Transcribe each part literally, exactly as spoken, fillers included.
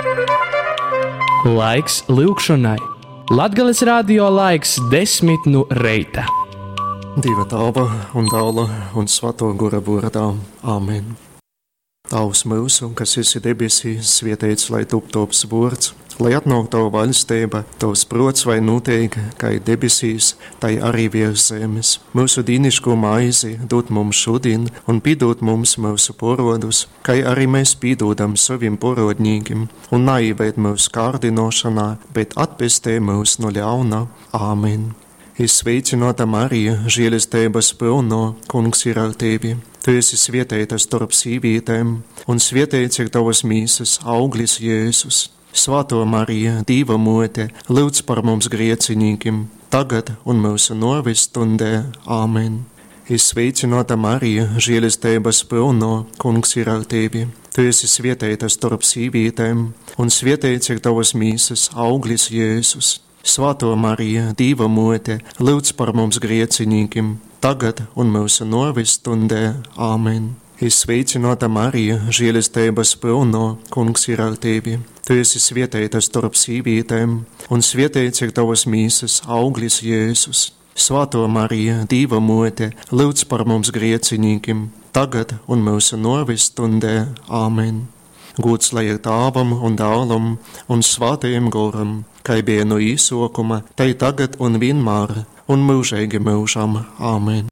Laiks lūgšanai. Latgales radio laiks desmit no reita. Dieva Tēva un Dēla un Svētā gara vārdā. Āmen. Tavs mūsu, kas esi debesīs, svētīts lai top tavs vārds, lai atnāk tava valstība, tavs prots vai notiek, kā debesīs, tai arī virs zemes. Mūsu dīniško maizi dod mums šodien un piedod mums mūsu porodus, kā arī mēs piedodam saviem porodņīgiem, un neieved mūsu kārdinošanā, bet atpestē mūs no ļauna. Āmen. Es sveicināta Marija, žēlestības pilno, Kungs ir ar tevi. Tu esi svētīta starp sīvītēm, un svētīts ir tavas mīsas auglis Jēzus. Svētā Marija, Dieva mote, lūdz par mums griecinīkiem, tagad un mūsu nāves stundē. Āmen. Es sveicināta Marija, žēlestības pilno, Kungs ir ar tevi. Tu esi svētīta starp sīvītēm, un svētīts ir tavas mīsas auglis Jēzus. Svētā Marija, Dieva mote, lūdz par mums griecinīkiem, tagad un mūsu nāves stundē. Āmen. Es sveicināta Marija, žēlestības pilno, Kungs ir ar tevi. Tu esi svētīta starp sīvītēm, un svētīts ir tavas mīsas auglis Jēzus. Svētā Marija, Dieva mote, lūdz par mums griecinīkiem, tagad un mūsu nāves stundē. Āmen. Gods lai ir Tēvam un Dēlam un Svētajam garam, kā bija no īsākuma, tai tagad un vienmēr, un mūžīgi mūžam. Āmen.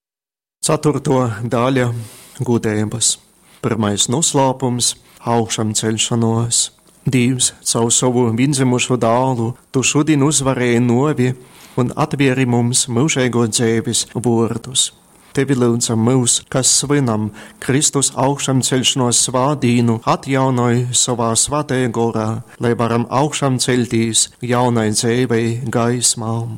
Ceturto daļa – gudības. Pirmais noslēpums – augšām celšanos. Dievs, caur savu vienzimušo dēlu, tu šodien uzvarēji novi un atvieri mums mūžīgo dzīves vārdus. Tevi lūdzam mūs, kas svinam Kristus augšām celšanos svādīnu, atjaunoja savā svētajā gorā, lai varam augšām celtīs jaunai dzīvei gaismām.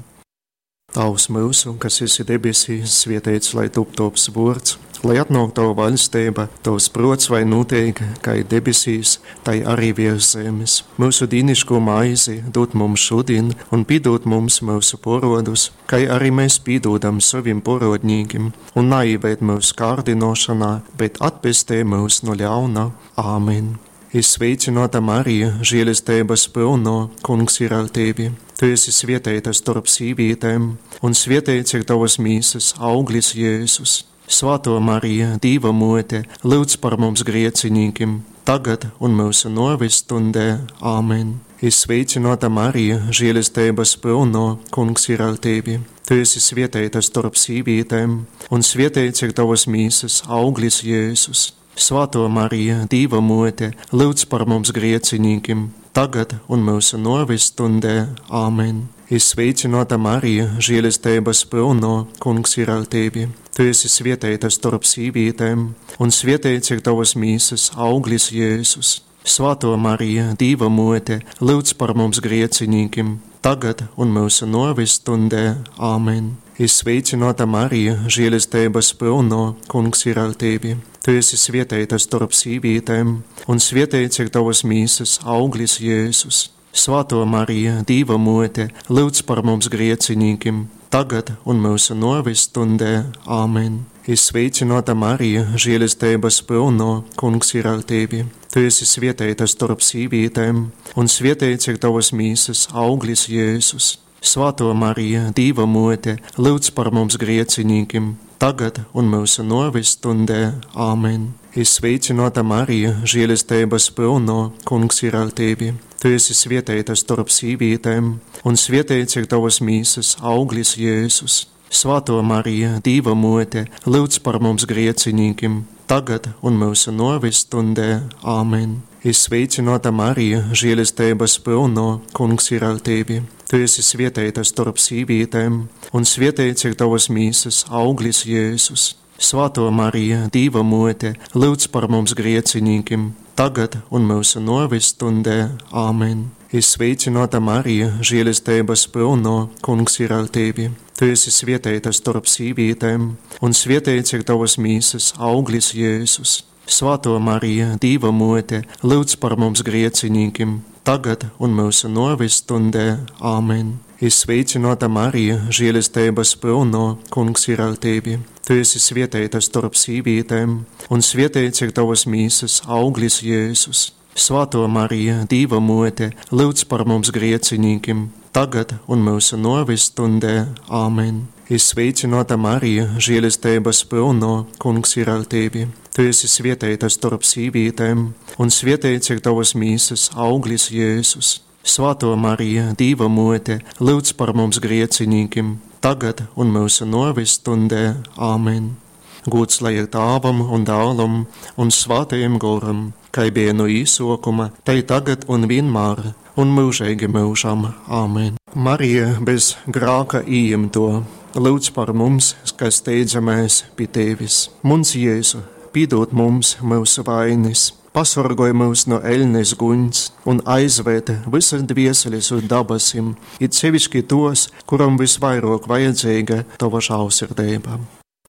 Tavs mūsu, kas esi debesīs, svētīts lai top tavs vārds, lai atnāk tava valstība, tavs prots vai notiek, kā debesīs, tai arī virs zemes. Mūsu dīniško maizi dod mums šodien un piedod mums mūsu porodus, kā arī mēs piedodam saviem porodņīgiem, un neieved mūsu kārdinošanā, bet atpestē mūs no ļauna. Āmen. Es sveicināta Marija, žēlestības pilno, Kungs ir ar tevi. Tu esi svētīta starp sīvītēm, un svētīts ir tavas mīsas auglis Jēzus. Svētā Marija, Dieva mote, lūdz par mums griecinīkiem, tagad un mūsu nāves stundē. Āmen. Es sveicināta Marija, žēlestības pilno, Kungs ir ar tevi. Tu esi svētīta starp sīvītēm, un svētīts ir tavas mīsas auglis Jēzus. Svētā Marija, Dieva mote, lūdz par mums griecinīkiem, tagad un mūsu nāves stundē. Āmen. Es sveicināta Marija, žēlestības pilno, Kungs ir ar tevi. Tu esi svētīta starp sīvītēm, un svētīts ir tavas mīsas auglis Jēzus. Svētā Marija, Dieva mote, lūdz par mums griecinīkiem, tagad un mūsu nāves stundē. Āmen. Es sveicināta Marija, žēlestības pilno, Kungs ir ar tevi. Tu esi svētīta starp sīvītēm, un svētīts ir tavas mīsas auglis Jēzus. Svētā Marija, Dieva mote, lūdz par mums griecinīkiem, tagad un mūsu nāves stundē. Āmen. Es sveicināta Marija, žēlestības pilno, Kungs ir ar tevi. Tu esi svētīta starp sīvītēm, un svētīts ir tavas mīsas auglis Jēzus. Svētā Marija, Dieva mote, lūdz par mums griecinīkiem, tagad un mūsu nāves stundē. Āmen. Es sveicināta Marija, žēlestības pilno, Kungs ir ar tevi. Tu esi svētīta starp sīvītēm, un svētīts ir tavas mīsas auglis Jēzus. Svētā Marija, Dieva mote, lūdz par mums griecinīkiem, tagad un mūsu nāves stundē. Āmen. Es sveicināta Marija, žēlestības pilno, Kungs ir ar tevi. Tu esi svētīta starp sīvītēm, un svētīts ir tavas mīsas auglis Jēzus. Svētā Marija, Dieva mote, lūdz par mums griecinīkiem, tagad un mūsu nāves stundē. Āmen. Es sveicināta Marija, žēlestības pilno, Kungs ir ar tevi. Tu esi svētīta starp sīvītēm, un svētīts ir tavas mīsas auglis Jēzus. Svētā Marija, Dieva mote, lūdz par mums griecinīkiem, tagad un mūsu nāves stundē. Āmen. Es sveicināta Marija, žēlestības pilno, Kungs ir ar tevi. Tu esi svētīta starp sīvītēm, un svētīts ir tavas mīsas auglis Jēzus. Svētā Marija, Dieva mote, lūdz par mums griecinīkim, tagad un mūsu nāves stundē. Āmen. Izsveicināta Marija, žēlastības pilno, Kungs ir ar tevi. Tu esi svētīta starp sīvītēm, un svētīts ir tavas mīsas auglis Jēzus. Svētā Marija, Dieva mote, lūdz par mums griecinīkim, tagad un mūsu nāves stundē. Āmen. Gods lai ir Tēvam un Dēlam un Svētajam Garam, kā bija no īsākuma, tai tagad un vienmēr, un mūžīgi mūžam. Āmen. Marija bez grāka ījimto, lūdz par mums, kas steidzamies pie tevis. Mums Jēzu, piedod mums mūsu vainas, pasargoj mūs no eļnes guņas un aizvērt visas dvieseles uz dabasim, it sevišķi tos, kuram visvairāk vajadzīga tava žēlsirdība.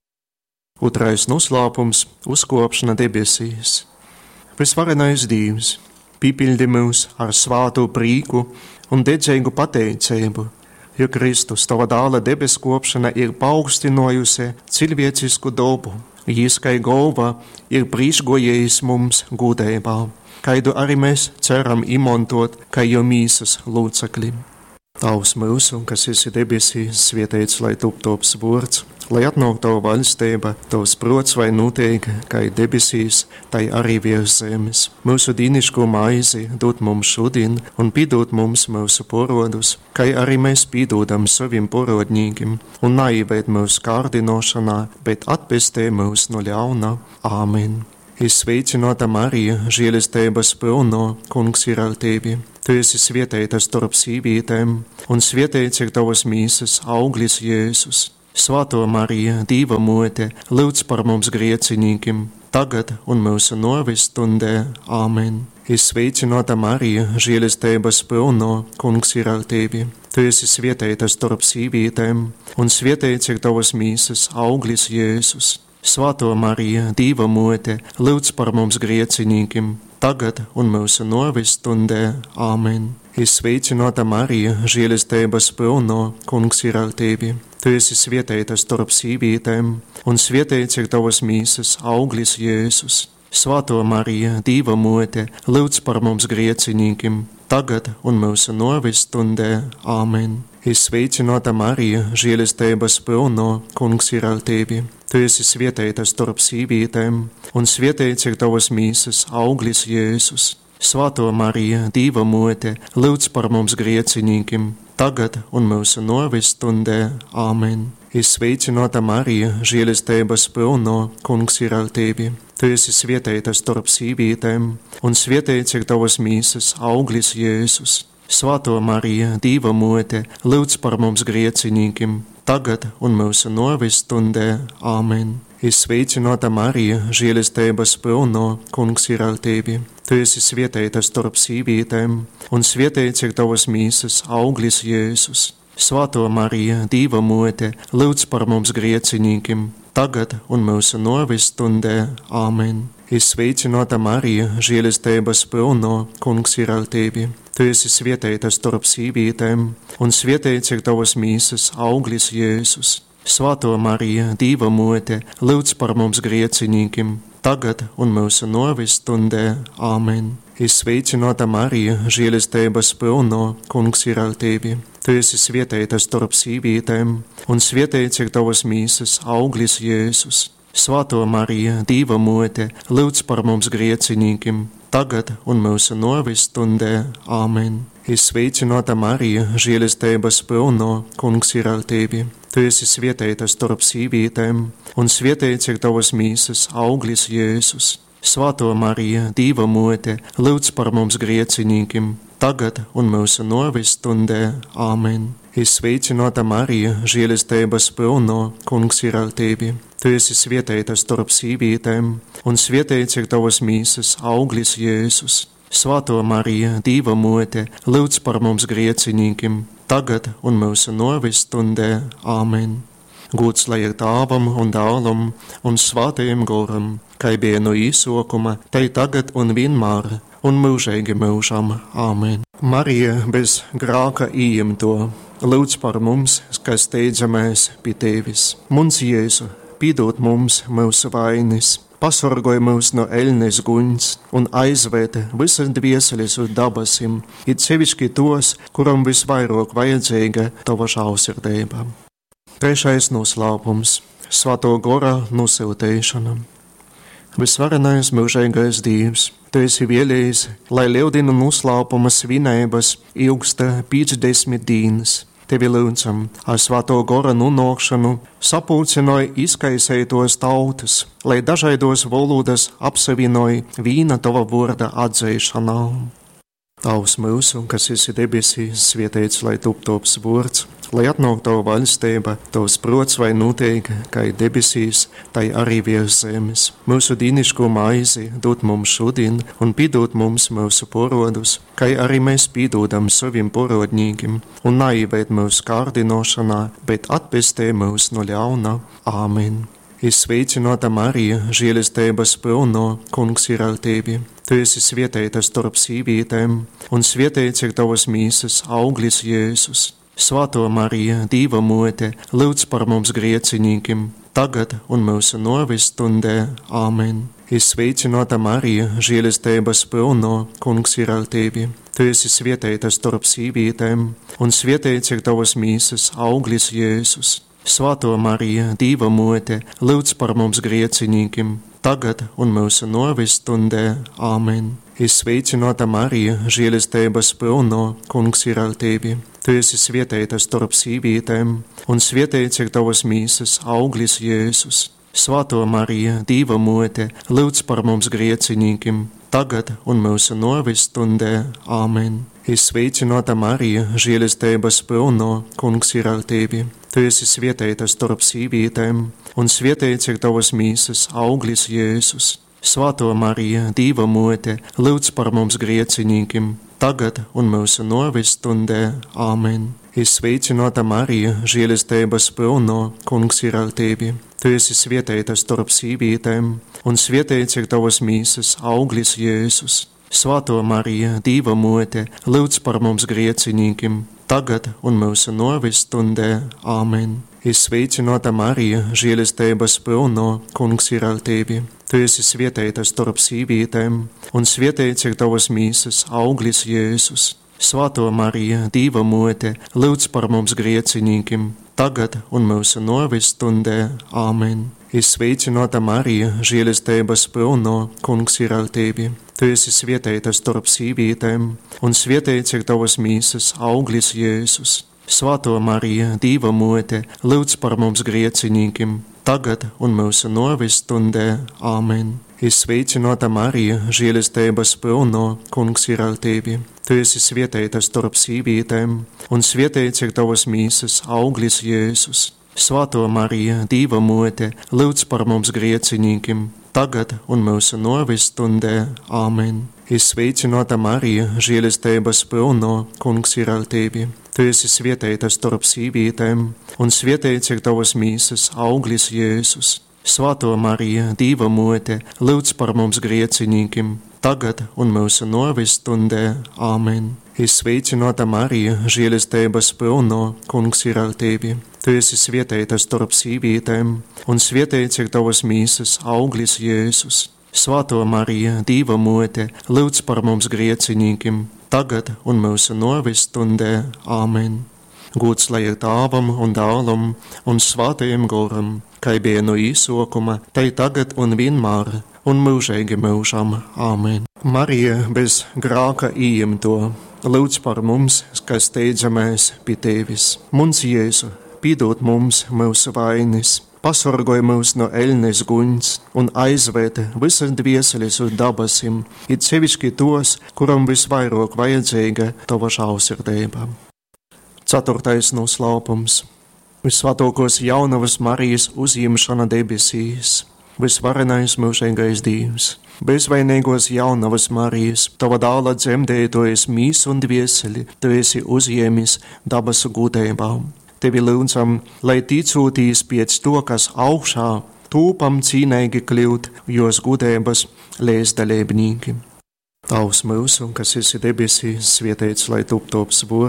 Otrais noslēpums - uzkopšana debesīs. Visvarenais Dievs, pīpildi mūs ar svātu prīku un dedzīgu pateicību, jo Kristus, tava dēla debeskopšana, ir paaugstinājusi cilvēcisku dabu. Jis kā galva ir priekšgājējis mums gudībā, kaidu arī mēs ceram izmantot kā jau mīsas locekļi. Tavs mūsu, kas esi debesīs, svētīts lai top tavs vārds, lai atnāk tava valstība, tavs prots vai notiek, kā debesīs, tai arī virs zemes. Mūsu dīniško maizi dod mums šodien un piedod mums mūsu porodus, kā arī mēs piedodam saviem porodņīgiem, un neieved mūsu kārdinošanā, bet atpestē mūs no ļauna. Āmen. Izsveicināta Marija, žēlastības pilno, Kungs ir ar tevi. Tu esi svētīta starp sīvītēm, un svētīts ir tavas mīsas auglis Jēzus. Svētā Marija, Dieva mote, lūdz par mums griecinīkim, tagad un mūsu nāves stundē. Āmen. Izsveicināta Marija, žēlastības pilno, Kungs ir ar tevi. Tu esi svētīta starp sīvītēm, un svētīts ir tavas mīsas auglis Jēzus. Svētā Marija, Dieva mote, lūdz par mums griecinīkim, tagad un mūsu nāves stundē. Āmen. Izsveicināta Marija, žēlastības pilno, Kungs ir ar tevi. Tu esi svētīta starp sīvītēm, un svētīts ir tavas mīsas auglis Jēzus. Svētā Marija, Dieva mote, lūdz par mums griecinīkim, tagad un mūsu nāves stundē. Āmen. Izsveicināta Marija, žēlastības pilno, Kungs ir ar tevi. Tu esi svētīta starp sīvītēm, un svētīts ir tavas mīsas auglis Jēzus. Svētā Marija, Dieva mote, lūdz par mums griecinīkim, tagad un mūsu nāves stundē. Āmen. Izsveicināta Marija, žēlastības pilno, Kungs ir ar tevi. Tu esi svētīta starp sīvītēm, un svētīts ir tavas mīsas auglis Jēzus. Svētā Marija, Dieva mote, lūdz par mums griecinīkim, tagad un mūsu nāves stundē. Āmen. Izsveicināta Marija, žēlastības pilno, Kungs ir ar tevi. Tu esi svētīta starp sīvītēm, un svētīts ir tavas mīsas auglis Jēzus. Svētā Marija, Dieva mote, lūdz par mums griecinīkim, tagad un mūsu nāves stundē. Āmen. Izsveicināta Marija, žēlastības pilno, Kungs ir ar tevi. Tu esi svētīta starp sīvītēm, un svētīts ir tavas mīsas auglis Jēzus. Svētā Marija, Dieva mote, lūdz par mums griecinīkim, tagad un mūsu nāves stundē. Āmen. Izsveicināta Marija, žēlastības pilno, Kungs ir ar tevi. Tu esi svētīta starp sīvītēm, un svētīts ir tavas mīsas auglis Jēzus. Svētā Marija, Dieva mote, lūdz par mums griecinīkim, tagad un mūsu nāves stundē. Āmen. Izsveicināta Marija, žēlastības pilno, Kungs ir ar tevi. Tu esi svētīta starp sīvītēm, un svētīts ir tavas mīsas auglis Jēzus. Svētā Marija, Dieva mote, lūdz par mums griecinīkim, tagad un mūsu nāves stundē. Āmen. Izsveicināta Marija, žēlastības pilno, Kungs ir ar tevi. Tu esi svētīta starp sīvītēm, un svētīts ir tavas mīsas auglis Jēzus. Svētā Marija, Dieva mote, lūdz par mums griecinīkim, tagad un mūsu nāves stundē. Āmen. Gods lai ir Tēvam un Dēlam un Svētajam Garam, kā bija no īsākuma, tai tagad un vienmēr, un mūžīgi mūžam. Āmen. Marija bez grāka ījimto, lūdz par mums, kas steidzamies pie tevis. Mums Jēzu, piedod mums mūsu vainas, Pasargoj mūs no eļnes guņas un aizvēta visas dvieseles uz dabasim, it sevišķi tos, kuram visvairāk vajadzīga tava žālsirdība. Trešais noslēpums - Svēto gara nosūtīšana. Visvarenais mūžīgais Dievs, Tu esi vēlējis, lai lieldienu noslēpuma svinības ilgsta piecdesmit dienas. Tevi lūdzam, ar Svēto gara nonākšanu sapulcināja izkaisētos tautas, lai dažādos valodas apsavienoja vīna tava vārda atzīšanā. Tavs mūsu, kas esi debesīs, svētīts lai top tavs vārds, lai atnāk tava valstība, tavs prots vai notiek, kā debesīs, tai arī virs zemes. Mūsu dīniško maizi dod mums šodien un piedod mums mūsu porodus, kā arī mēs piedodam saviem porodņīgiem, un neieved mūsu kārdinošanā, bet atpestē mūs no ļauna. Āmen. Es sveicināta Marija, žēlestības pilno, Kungs ir ar tevi. Tu esi svētīta starp sīvītēm, un svētīts ir tavas mīsas auglis Jēzus. Svētā Marija, Dieva mote, lūdz par mums griecinīkiem, tagad un mūsu nāves stundē. Āmen. Es sveicināta Marija, žēlestības pilno, Kungs ir ar tevi. Tu esi svētīta starp sīvītēm, un svētīts ir tavas mīsas auglis Jēzus. Svētā Marija, Dieva mote, lūdz par mums griecinīkiem, tagad un mūsu nāves stundē. Āmen. Es sveicināta Marija, žēlestības pilno, Kungs ir ar tevi. Tu esi svētīta starp sīvītēm, un svētīts ir tavas mīsas auglis Jēzus. Svētā Marija, Dieva mote, lūdz par mums griecinīkiem, tagad un mūsu nāves stundē. Āmen. Es sveicināta Marija, žēlestības pilno, Kungs ir ar tevi. Tu esi svētīta starp sīvītēm, un svētīts ir tavas mīsas auglis Jēzus. Svētā Marija, Dieva mote, lūdz par mums griecinīkiem, tagad un mūsu nāves stundē. Āmen. Es sveicināta Marija, žēlestības pilno, Kungs ir ar tevi. Tu esi svētīta starp sīvītēm, un svētīts ir tavas mīsas auglis Jēzus. Svētā Marija, Dieva mote, lūdz par mums griecinīkiem, tagad un mūsu nāves stundē. Āmen. Es sveicināta Marija, žēlestības pilno, Kungs ir ar tevi. Tu esi svētīta starp sīvītēm, un svētīts ir tavas mīsas auglis Jēzus. Svētā Marija, Dieva mote, lūdz par mums griecinīkiem, tagad un mūsu nāves stundē. Āmen. Es sveicināta Marija, žēlestības pilno, Kungs ir ar tevi. Tu esi svētīta starp sīvītēm, un svētīts ir tavas mīsas auglis Jēzus. Svētā Marija, Dieva mote, lūdz par mums griecinīkiem, tagad un mūsu nāves stundē. Āmen. Es sveicināta Marija, žēlestības pilno, Kungs ir ar tevi. Tu esi svētīta starp sīvītēm, un svētīts ir tavas mīsas auglis Jēzus. Svētā Marija, Dieva mote, lūdz par mums griecinīkiem, tagad un mūsu nāves stundē. Āmen. Es sveicināta Marija, žēlestības pilno, Kungs ir ar tevi. Tu esi svētīta starp sīvītēm, un svētīts ir tavas mīsas auglis Jēzus. Svētā Marija, Dieva mote, lūdz par mums griecinīkiem, tagad un mūsu nāves stundē. Āmen. Es sveicināta Marija, žēlestības pilno, Kungs ir ar tevi. Tu esi svētīta starp sīvītēm, un svētīts ir tavas mīsas auglis Jēzus. Svētā Marija, Dieva mote, lūdz par mums griecinīkiem, tagad un mūsu nāves stundē. Āmen. Gods lai ir Tēvam un Dēlam un Svētajam garam, kā bija no īsākuma, tai tagad un vienmēr, un mūžīgi mūžam. Āmen. Marija bez grāka ījimto, lūdz par mums, kas steidzamies pie tevis. Mums Jēzu, piedod mums mūsu vainas, pasargoj mūs no eļnes guņas un aizvēta visas dvieseles uz dabasim, it sevišķi tos, kuram visvairāk vajadzīga tava žālsirdība. Ceturtais noslēpums - Visvētākos jaunavas Marijas uzņemšana debesīs. Visvarenais mūžīgais Dievs, bezvainīgos jaunavas Marijas, tava dēla dzemdētojas mīs un dvieseli, tu esi uzņēmis dabasu gudībām. Tevi lūdzam, lai ticūtīs pēc to, kas augšā, tūpam cīnīgi kļūt, jos gudības līdzdalībnīgi. Tavs mūsu, kas esi debesīs, svētīts lai top tavs vārds,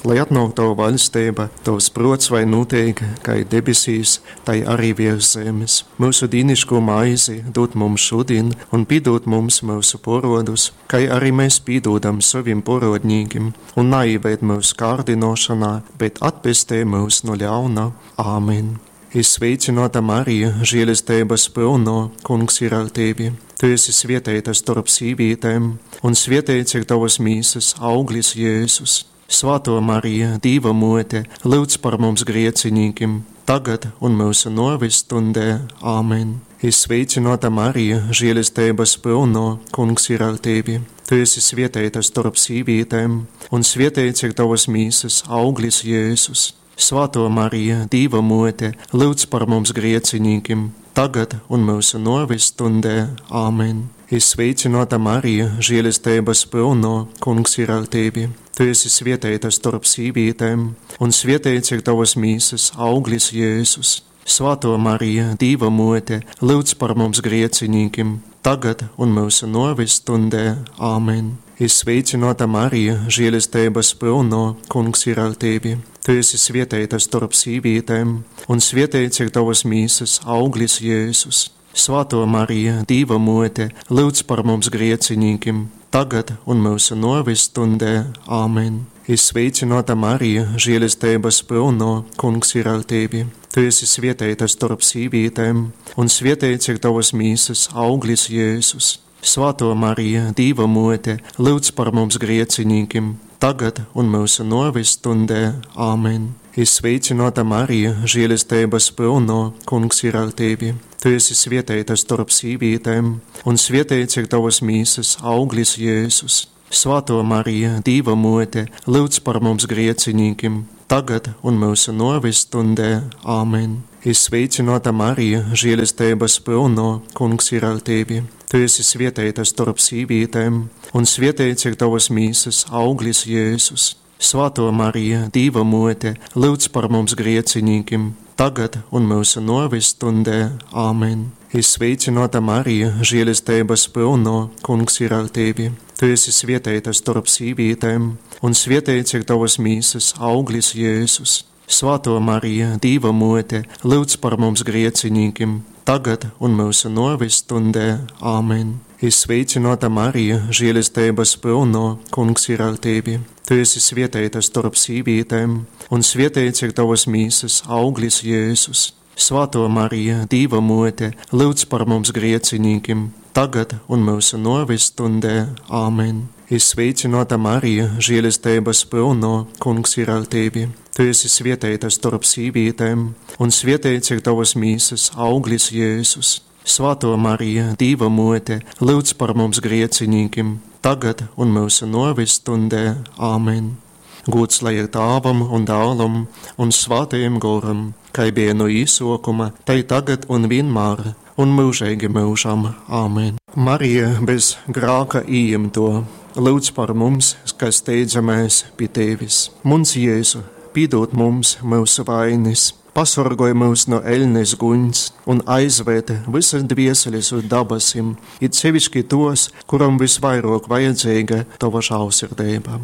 lai atnāk Tava valstība, Tavs prots vai notiek, kā debesīs, tai arī virs zemes. Mūsu dīniško maizi dod mums šodien un piedod mums mūsu porodus, kā arī mēs piedodam saviem porodņīgiem, un neieved mūsu kārdinošanā, bet atpestē mūs no ļauna. Āmen. Es sveicināta Marija, žēlestības pilno, Kungs ir ar tevi. Tu esi svētīta starp sīvītēm, un svētīts ir tavas mīsas auglis Jēzus. Svētā Marija, Dieva mote, lūdz par mums griecinīkiem, tagad un mūsu nāves stundē. Āmen. Es sveicināta Marija, žēlestības pilno, Kungs ir ar tevi. Tu esi svētīta starp sīvītēm, un svētīts ir tavas mīsas auglis Jēzus. Svētā Marija, Dieva mote, lūdz par mums griecinīkiem, tagad un mūsu nāves stundē. Āmen. Es sveicināta Marija, žēlestības pilno, Kungs ir ar tevi. Tu esi svētīta starp sīvītēm, un svētīts ir tavas mīsas auglis Jēzus. Svētā Marija, Dieva mote, lūdz par mums griecinīkiem, tagad un mūsu nāves stundē. Āmen. Es sveicināta Marija, žēlestības pilno, Kungs ir ar tevi. Tu esi svētīta starp sīvītēm, un svētīts ir tavas mīsas auglis Jēzus. Svētā Marija, Dieva mote, lūdz par mums griecinīkiem, tagad un mūsu nāves stundē. Āmen. Es sveicināta Marija, žēlestības pilno, Kungs ir ar tevi. Tu esi svētīta starp sīvītēm, un svētīts ir tavas mīsas auglis Jēzus. Svētā Marija, Dieva mote, lūdz par mums griecinīkiem, tagad un mūsu nāves stundē. Āmen. Es sveicināta Marija, žēlestības pilno, Kungs ir ar tevi. Tu esi svētīta starp sīvītēm, un svētīts ir tavas mīsas auglis Jēzus. Svētā Marija, Dieva mote, lūdz par mums griecinīkiem, tagad un mūsu nāves stundē. Āmen. Es sveicināta Marija, žēlestības pilno, Kungs ir ar tevi. Tu esi svētīta starp sīvītēm, un svētīts ir tavas mīsas auglis Jēzus. Svētā Marija, Dieva mote, lūdz par mums griecinīkiem, tagad un mūsu nāves stundē. Āmen. Es sveicināta Marija, žēlestības pilno, Kungs ir ar tevi. Tu esi svētīta starp sīvītēm, un svētīts ir tavas mīsas auglis Jēzus. Svētā Marija, Dieva mote, lūdz par mums griecinīkiem, tagad un mūsu nāves stundē. Āmen. Es sveicināta Marija, žēlestības pilno, Kungs ir ar tevi. Tu esi svētīta starp sīvītēm, un svētīts ir tavas mīsas auglis Jēzus. Svētā Marija, Dieva mote, lūdz par mums griecinīkiem, tagad un mūsu nāves stundē. Āmen. Es sveicināta Marija, žēlestības pilno, Kungs ir ar tevi. Tu esi svētīta starp sīvītēm, un svētīts ir tavas mīsas auglis Jēzus. Svētā Marija, Dieva mote, lūdz par mums griecinīkiem, tagad un mūsu nāves stundē. Āmen. Gods lai ir Tēvam un Dēlam un Svētajam Garam, kā bija no īsākuma, tai tagad un vienmēr, un mūžīgi mūžam. Āmen. Marija bez grāka ījimto, lūdz par mums, kas steidzamies pie tevis. Mums Jēzu, piedod mums mūsu vainas, pasargoj mūs no ēļnes guņas un aizvērt visas dvieseles uz dabasim, it sevišķi tos, kuram visvairāk vajadzīga tava žēlsirdība.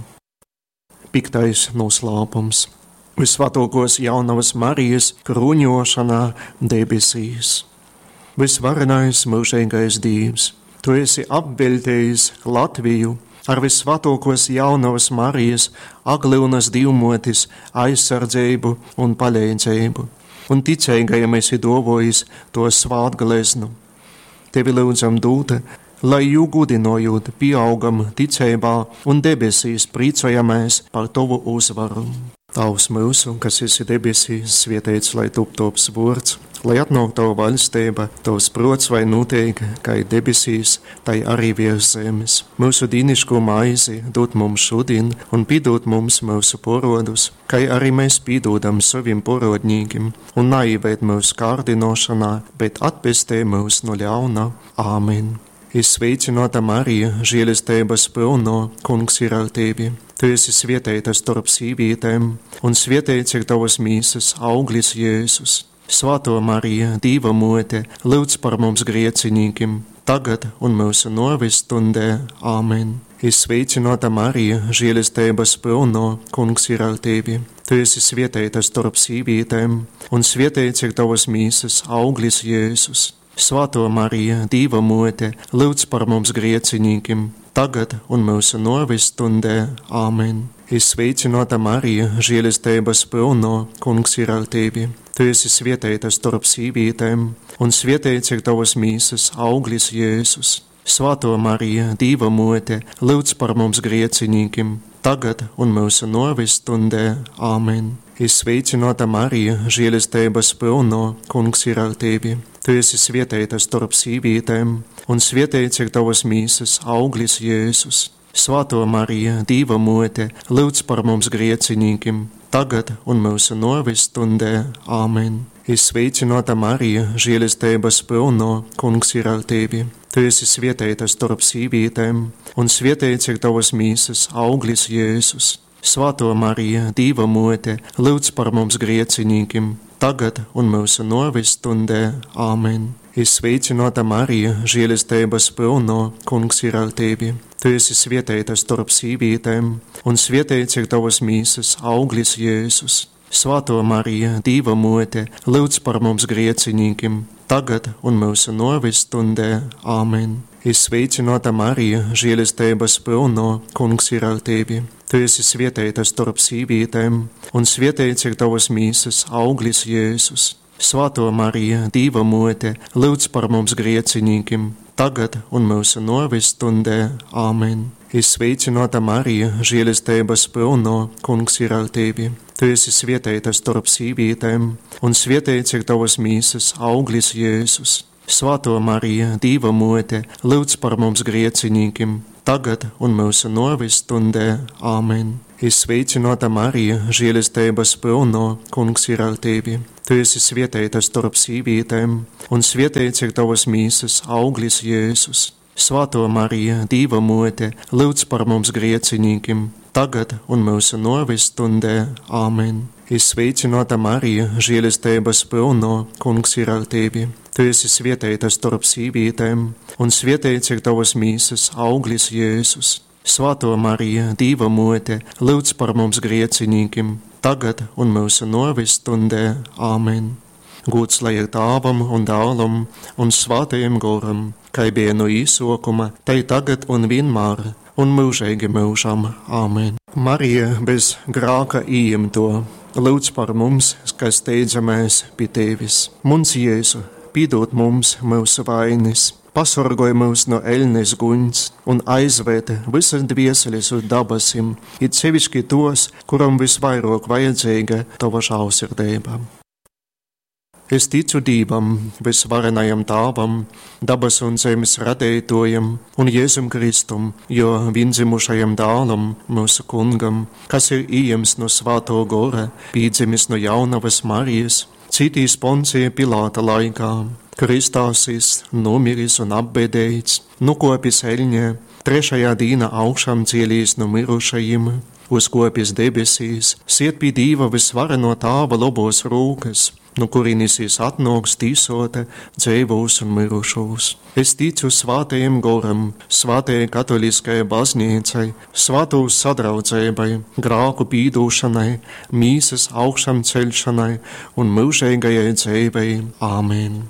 Piktais noslēpums. Visvētākos jaunavas Marijas kruņošanā debesīs. Visvarenais mūžīgais Dievs, tu esi apveltījis Latviju ar visvētākos jaunavas Marijas aglūnas divmotis aizsardzību un palīdzību, un ticīgajam esi dovojis to svētgleznu. Tevi lūdzam dūt, lai jū gudinojot pieaugam ticībā un debesīs prīcojamies par tavu uzvaru. Tavs mūsu, kas esi debesīs, svētīts lai top tavs vārds, lai atnāk tava valstība, tavs prots vai notiek, kā debesīs, tai arī virs zemes. Mūsu dīniško maizi dod mums šodien un piedod mums mūsu porodus, kā arī mēs piedodam saviem porodņīgiem, un neieved mūsu kārdinošanā, bet atpestē mūs no ļauna. Āmen. Es sveicināta Marija, žēlestības pilno, Kungs ir ar tevi. Tu esi svētīta starp sīvītēm, un svētīts ir tavas mīsas auglis Jēzus. Svētā Marija, Dieva mote, lūdz par mums griecinīkiem, tagad un mūsu nāves stundē. Āmen. Es sveicināta Marija, žēlistības pilno, Kungs ir ar tevi. Tu esi svētīta starp sīvītēm, un svētīts ir tavas mīsas auglis Jēzus. Svētā Marija, Dieva mote, lūdz par mums griecinīkiem, tagad un mūsu nāves stundē. Āmen. Es sveicināta Marija, žēlistības pilno, Kungs ir ar tevi. Tu esi svētīta starp sīvītēm, un svētīts ir tavas mīsas auglis Jēzus. Svētā Marija, Dieva mote, lūdz par mums griecinīkiem, tagad un mūsu nāves stundē. Āmen. Es sveicināta Marija, žēlistības pilno, Kungs ir ar tevi. Tu esi svētīta starp sīvītēm, un svētīts ir tavas mīsas auglis Jēzus. Svētā Marija, Dieva mote, lūdz par mums griecinīkiem, tagad un mūsu nāves stundē. Āmen. Es sveicināta Marija, žēlistības pilno, Kungs ir ar tevi. Tu esi svētīta starp sīvītēm, un svētīts ir tavas mīsas auglis Jēzus. Svētā Marija, Dieva mote, lūdz par mums griecinīkiem, tagad un mūsu nāves stundē. Āmen. Es sveicināta Marija, žēlistības pilno, Kungs ir ar tevi. Tu esi svētīta starp sīvītēm, un svētīts ir tavas mīsas auglis Jēzus. Svētā Marija, Dieva mote, lūdz par mums griecinīkiem, tagad un mūsu nāves stundē. Āmen. Es sveicināta Marija, žēlistības pilno, Kungs ir ar tevi. Tu esi svētīta starp sīvītēm, un svētīts ir tavas mīsas auglis Jēzus. Svētā Marija, Dieva mote, lūdz par mums griecinīkiem, tagad un mūsu nāves stundē. Āmen. Es sveicināta Marija, žēlistības pilno, Kungs ir ar tevi. Tu esi svētīta starp sīvītēm, un svētīts ir tavas mīsas auglis Jēzus. Svētā Marija, Dieva mote, lūdz par mums griecinīkiem, tagad un mūsu nāves stundē. Āmen. Es sveicināta Marija, žēlistības pilno, Kungs ir ar tevi. Tu esi svētīta starp sīvītēm, un svētīts ir tavas mīsas auglis Jēzus. Svētā Marija, Dieva mote, lūdz par mums griecinīkiem, tagad un mūsu nāves stundē. Āmen. Es sveicināta Marija, žēlistības pilno, Kungs ir ar tevi. Tu esi svētīta starp sīvītēm, un svētīts ir tavas mīsas auglis Jēzus. Svētā Marija, Dieva mote, lūdz par mums griecinīkiem, tagad un mūsu nāves stundē. Āmen. Gods lai ir Tēvam un Dēlam un Svētajam Garam, kā bija no īsākuma, tai tagad un vienmēr, un mūžīgi mūžam. Āmen. Marija bez grāka ījimto, lūdz par mums, kas steidzamies pie tevis. Mums Jēzu, piedod mums mūsu vainas, pasargoj mūs no eļnes guņas un aizvērt visas dvieseles uz dabasim, it sevišķi tos, kuram visvairāk vajadzīga tava žēlsirdība. Es ticu Dievam, visvarenajam Tēvam, dabas un zemes radītājam un Jēzum Kristum, jo vienzimušajam dēlam, mūsu kungam, kas ir ieņemts no Svētā gara, piedzimis no jaunavas Marijas, citīs Poncija Pilāta laikā, kristāsis, nomiris un apbēdēts, nokopis eļņē, trešajā dīna augšām cielīs no mirušajiem, uzkopis debesīs, siet pie Dieva visvareno Tēva labos rūkas, no kurienes es atnāks tīsota dzīvos un mirušos. Es ticu Svētajam Garam, Svētajai katoliskajai baznīcai, Svētūs sadraudzībai, grāku pīdūšanai, mīsas augšām celšanai un mūžīgajai dzīvei. Āmen.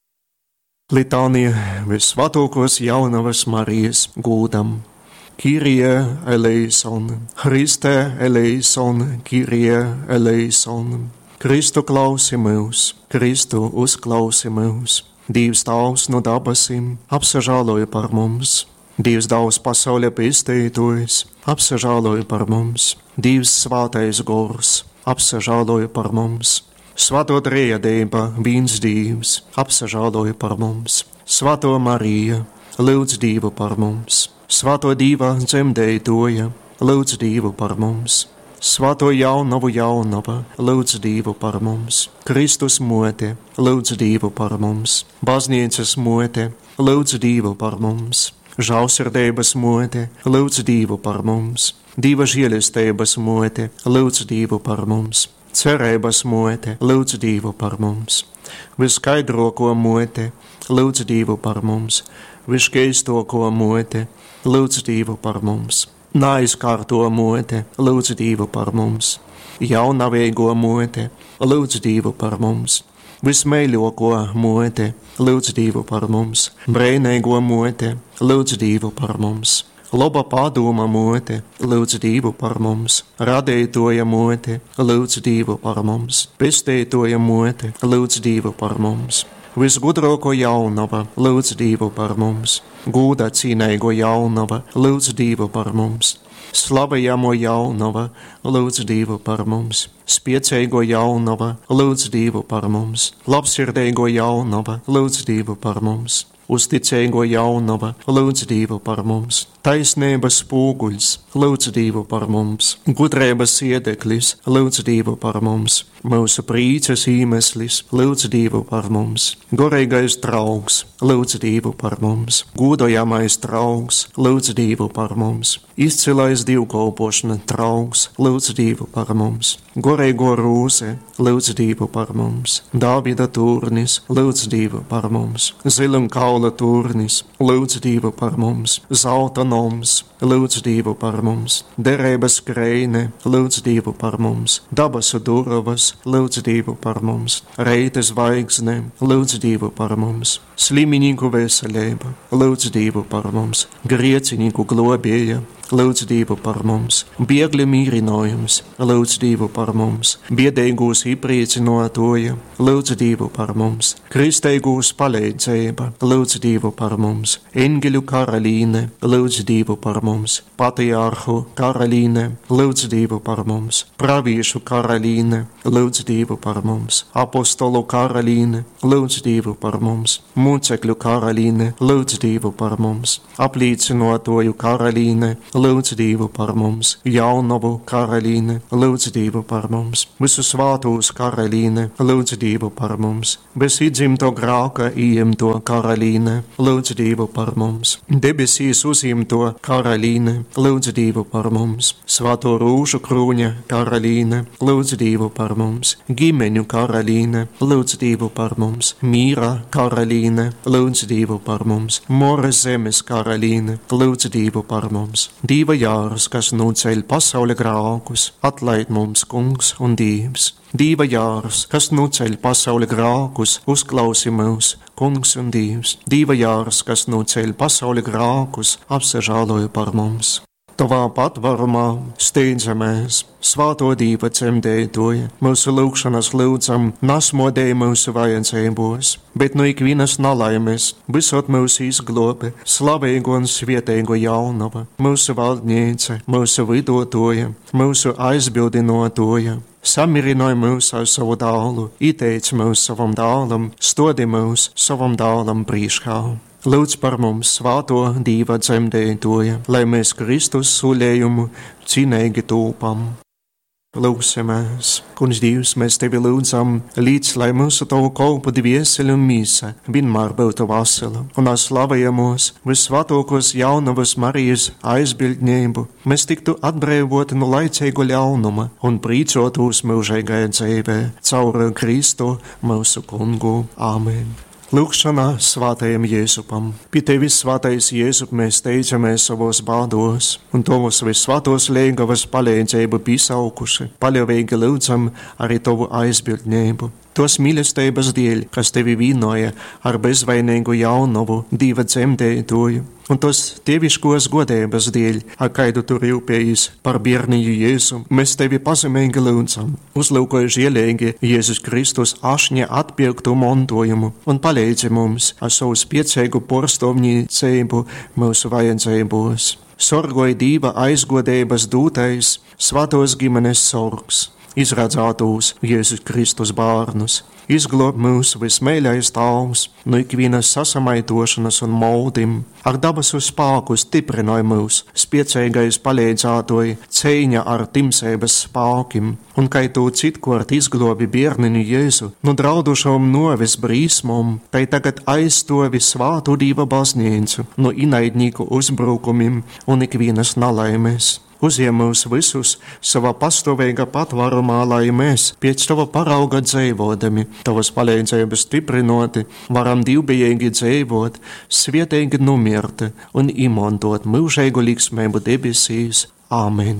Litānija visvētākos jaunavas Marijas gūdam. Kyrie eleison, Christe eleison, Kyrie eleison. Kristu klausi mūs, Kristu uzklausi mūs. Dievs Tēvs no dabasim apsažāloja par mums. Dievs Daudz pasaulē pestītojis apsažāloja par mums. Dievs Svētais Gors apsažāloja par mums. Svētā Trejadība, viens Dievs, apsažāloja par mums. Svētā Marija, lūdz Dievu par mums. Svētā Dieva dzemdētoja, lūdz Dievu par mums. Svēto jaunavu jaunava, lūdz Dievu par mums. Kristus mote, lūdz Dievu par mums. Baznīcas mote, lūdz Dievu par mums. Žēlsirdības mote, lūdz Dievu par mums. Dieva žēlistības mote, lūdz Dievu par mums. Cerības mote, lūdz Dievu par mums. Viskaidroko mote, lūdz Dievu par mums. Viškeistoko mote, lūdz Dievu par mums. Neaizkārto mote, lūdz Dievu par mums. Jaunavīgo mote, lūdz Dievu par mums. Vismēļoko mote, lūdz Dievu par mums. Brēnēgo mote, lūdz Dievu par mums. Loba padoma mote, lūdz Dievu par mums. Radētoja mote, lūdz Dievu par mums. Pestētoja mote, lūdz Dievu par mums. Visgudroko jaunava, lūdz Dievu par mums. Gūda cīnēgo jaunava, lūdz Dievu par mums. Slavējamo jaunava, lūdz Dievu par mums. Spiecēgo jaunava, lūdz Dievu par mums. Labsirdēgo jaunava, lūdz Dievu par mums. Uzticēgo jaunava, lūdz Dievu par mums. Taisnības spoguļs, lūdz Dievu par mums. Gudrības iedeklis, lūdz Dievu par mums. Mūsu prīces īmeslis, lūdz Dievu par mums. Gorīgais draugs, lūdz Dievu par mums. Gūdojamais draugs, lūdz Dievu par mums. Izcilais divkalpošana draugs, lūdz Dievu par mums. Gorīgo rūse, lūdz Dievu par mums. Dāvida turnis, lūdz Dievu par mums. Zilimkaula turnis, lūdz Dievu par mums. Zelta noms, lūdz Dievu par mums. Derības kreine, lūdz Dievu par mums. Dabasu duravas, lūdz Dievu par mums. Reites zvaigzne, lūdz Dievu par mums. Sliminīgu veselība, lūdz Dievu par mums. Griecinīgu globēja, lūdz Dievu par mums. Biegli mīrinojums, lūdz Dievu par mums. Biedēgūs īpriecinotoja, lūdz Dievu par mums. Kristēgūs palīdzība, lūdz Dievu par mums. Engeļu karalīne, lūdz Dievu par mums. Patriarhu karalīne, lūdz Dievu par mums. Praviešu karalīne, lūdz Dievu par mums. Apostolu karalīne, lūdz Dievu par mums. Mūcekļu karalīne, lūdz Dievu par mums. Apliecinotoju karalīne, lūdz Dievu par mums. Jaunavu karalīne, lūdz Dievu par mums. Visu svātūs karalīne, lūdz Dievu par mums. Bez idzimto grāka ījimto karalīne, lūdz Dievu par mums. Debesīs uzimto karalīne, lūdz Dievu par mums. Svāto rūžu krūņa karalīne, lūdz Dievu par mums. Gimeņu karalīne, lūdz Dievu par mums. Mīra karalīne, lūdz Dievu par mums. Mores zemes karalīne, lūdz Dievu par mums. Dieva jārs, kas nuceļ pasaules grākus, atlaid mums, kungs un Dievs. Dieva jārs, kas nuceļ pasaules grākus, uzklausi mūs, kungs un Dievs. Dieva jārs, kas nuceļ pasaules grākus, apsažāloja par mums. Tavā patvarumā steidzamies, svāto Dieva cemdētoja, mūsu lūgšanas lūdzam, nasmodēja mūsu vajadzībos, bet no ikvienas nalaimes, visot mūsu izglobe, slavīgo un svietēgo jaunava, mūsu valdniece, mūsu vidotoja, mūsu aizbildinotoja. Samirināja mūs ar savu dālu, ieteica mūs savam dālam, stodi mūs savam dālam prīškā. Lūdz par mums svāto Dieva dzemdētoja, lai mēs Kristus sulējumu cinīgi tūpam. Lūksimies, kungs Dievs, mēs tevi lūdzam, līdz lai mūsu tavu kolpu dvieseli un mīsa vienmēr būtu vasala, un ar slavējamos visvātokos jaunavas Marijas aizbildņību mēs tiktu atbrīvoti no laicīgu ļaunuma un prīcotos mūžīgajā dzīvē, caur Kristu mūsu kungu. Āmen. Lūkšanā svātajam Jēzupam. Pie tevis, svātais Jēzup, mēs teicamies savos bādos, un tavos visvātos liegavas palīdzību pisaukuši, paļāvīgi lūdzam arī tavu aizbildņību. Tos mīlestības dēļ, kas tevi vīnoja ar bezvainīgu jaunavu Dieva dzemdētoju, un tos teviškos godības dēļ, ar kaidu tu rūpējies par bērniju Jēzu, mēs tevi pazemīgi lūdzam. Uzlūkoja žēlīgi Jēzus Kristus ašņa atpirktu montojumu un palīdzi mums ar savu spiecīgu porstovņīcību mūsu vajadzībos. Sorgoja Dieva aizgodības dūtais, svatos ģimenes sorgs. Izradzātos Jēzus Kristus bārnus, izglob mūsu vismēļais tāvs no ikvienas sasamaitošanas un maudim, ar dabasu spāku stiprināja mūs, spiecīgais palīdzātoja cīņa ar timsēbas spākim, un kai tu citkort izglobi bērninu Jēzu no draudušom novis brīsmom, tai tagad aizstovi svātu Dieva baznīcu no inaidnīku uzbrukumim un ikvienas nalaimes. Uzņem mūs visus savā pastāvīgā patvērumā, lai mēs pēc tava parauga dzīvodami, tavas palīdzības stiprinoti, varam divbijīgi dzīvot, svietīgi numirti un izmantot mūžīgu liksmību debesīs. Āmen!